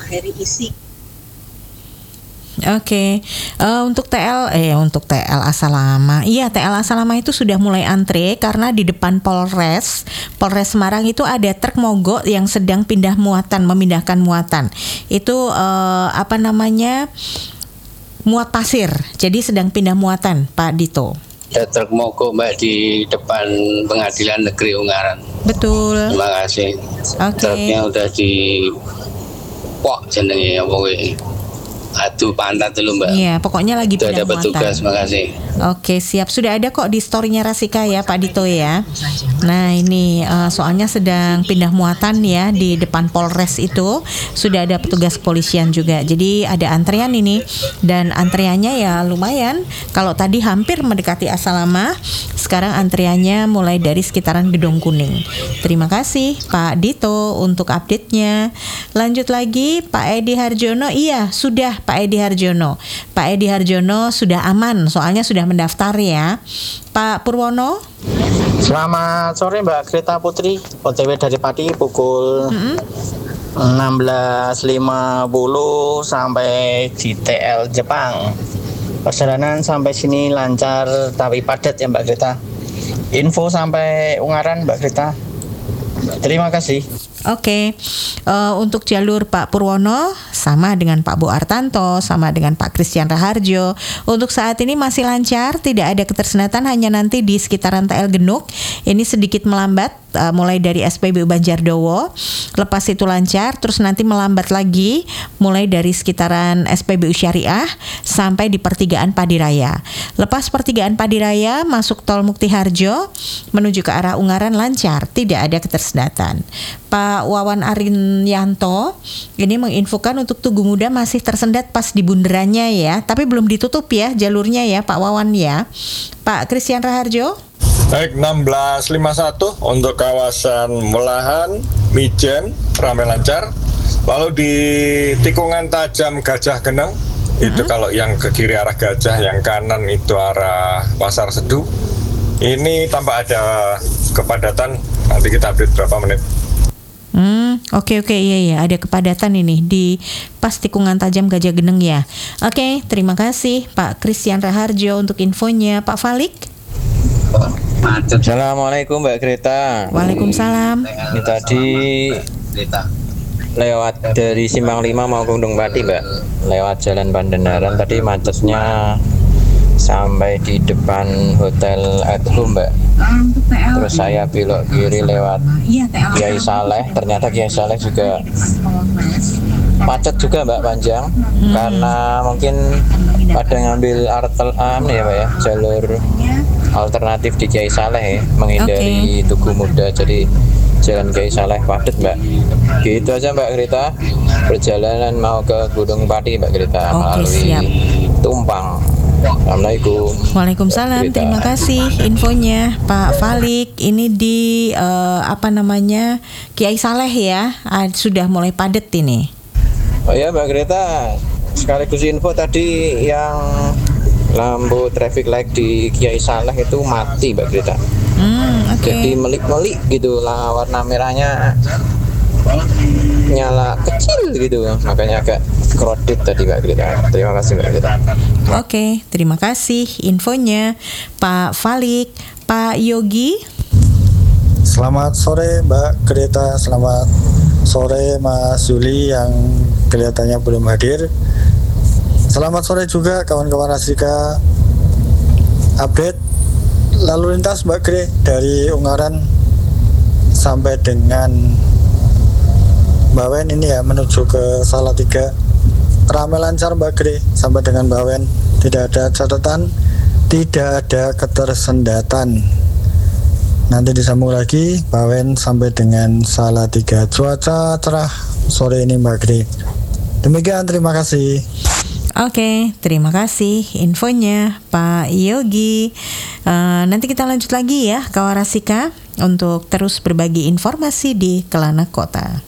Heri isi. Oke. Untuk TL Asalama. Iya, TL Asalama itu sudah mulai antre karena di depan Polres Semarang itu ada truk mogok yang sedang memindahkan muatan. Itu muat pasir. Jadi sedang pindah muatan, Pak Dito. Ada truk mogok Mbak di depan Pengadilan Negeri Ungaran. Betul. Terima kasih. Oke. Truknya udah di pok jenenge apa kuwi. Aduh pantat dulu Mbak. Iya, pokoknya lagi pindah ada muatan. petugas, makasih. Oke, siap. Sudah ada kok di story-nya Rasika ya, Pak Dito ya. Nah, ini soalnya sedang pindah muatan ya di depan Polres itu. Sudah ada petugas kepolisian juga. Jadi ada antrian ini dan antriannya ya lumayan. Kalau tadi hampir mendekati Asalama, sekarang antriannya mulai dari sekitaran Gedung Kuning. Terima kasih Pak Dito untuk update-nya. Lanjut lagi Pak Edi Harjono. Iya, sudah Pak Edi Harjono. Pak Edi Harjono sudah aman, soalnya sudah mendaftar ya. Pak Purwono. Selamat sore Mbak Greta Putri, OTW dari Pati pukul 16.50 sampai di TL Jepang. Perjalanan sampai sini lancar tapi padat ya Mbak Greta. Info sampai Ungaran Mbak Greta. Terima kasih. Oke, untuk jalur Pak Purwono sama dengan Pak Bu Artanto, sama dengan Pak Christian Raharjo. Untuk saat ini masih lancar, tidak ada ketersendatan, hanya nanti di sekitaran TL Genuk ini sedikit melambat, mulai dari SPBU Banjardowo, lepas itu lancar, terus nanti melambat lagi mulai dari sekitaran SPBU Syariah sampai di pertigaan Padiraya. Lepas pertigaan Padiraya masuk tol Mukti Harjo menuju ke arah Ungaran lancar, tidak ada ketersendatan. Pak Wawan Arinyanto ini menginfokan untuk Tugu Muda masih tersendat pas di bundarannya ya, tapi belum ditutup ya jalurnya ya Pak Wawan ya. Pak Christian Raharjo. Baik, 16.51 untuk kawasan Melahan, Mijen, ramai lancar. Lalu di tikungan tajam Gajah Geneng, itu kalau yang ke kiri arah Gajah, yang kanan itu arah Pasar Sedu. Ini tampak ada kepadatan, nanti kita update berapa menit. Oke, iya, ada kepadatan ini di pas tikungan tajam Gajah Geneng ya. Oke, terima kasih Pak Christian Raharjo untuk infonya. Pak Falik. Assalamualaikum Mbak Greta. Waalaikumsalam. Ini tadi lewat dari Simpang 5 mau ke Gunung Pati Mbak, lewat Jalan Pandenaran tadi macetnya sampai di depan Hotel Adhu Mbak. Terus saya belok kiri lewat Kiai Saleh, ternyata Kiai Saleh juga macet juga Mbak, panjang karena mungkin pada ngambil jalur alternatif di Kiai Saleh ya, menghindari Tugu Muda, jadi Jalan Kiai Saleh padat Mbak. Gitu aja Mbak Greta, perjalanan mau ke Gunung Pati Mbak Greta melalui Tumpang. Assalamualaikum. Waalaikumsalam. Terima kasih infonya Pak Falik. Ini di Kiai Saleh ya, sudah mulai padat ini. Oh ya Mbak Greta, sekaligus info tadi yang lampu traffic light di Kiai Saleh itu mati Mbak Greta. Jadi melik-melik gitu lah, warna merahnya nyala kecil gitu, makanya agak crowded tadi Mbak Greta. Terima kasih Mbak Greta. Oke, terima kasih infonya Pak Falik. Pak Yogi. Selamat sore Mbak Greta, selamat sore Mas Juli yang kelihatannya belum hadir. Selamat sore juga kawan-kawan Rasika. Update lalu lintas Mbak Gre dari Ungaran sampai dengan Bawen ini ya, menuju ke Salatiga ramai lancar Mbak Gre sampai dengan Bawen, tidak ada catatan, tidak ada ketersendatan. Nanti disambung lagi Bawen sampai dengan Salatiga. Cuaca cerah sore ini Mbak Gre. Demikian, terima kasih. Oke, terima kasih infonya Pak Yogi. Nanti kita lanjut lagi ya kawan Rasika untuk terus berbagi informasi di Kelana Kota.